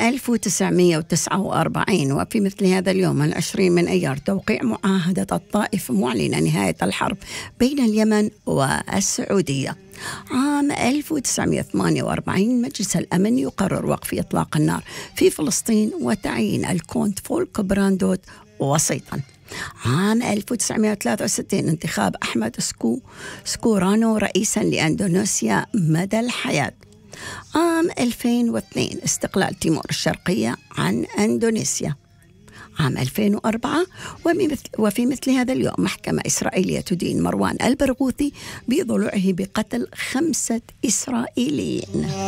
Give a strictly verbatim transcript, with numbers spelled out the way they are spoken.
ألف وتسعمائة وتسعة وأربعين وفي مثل هذا اليوم العشرين من أيار توقيع معاهدة الطائف معلنة نهاية الحرب بين اليمن والسعودية. عام ألف وتسعمائة وثمانية وأربعين مجلس الأمن يقرر وقف إطلاق النار في فلسطين وتعيين الكونت فولك براندوت وسيطا. عام ألف وتسعمائة وثلاثة وستين انتخاب أحمد سكو سكورانو رئيسا لأندونيسيا مدى الحياة. عام ألفين واثنين استقلال تيمور الشرقية عن أندونيسيا. عام ألفين وأربعة وفي مثل هذا اليوم محكمة إسرائيلية تدين مروان البرغوثي بضلوعه بقتل خمسة إسرائيليين.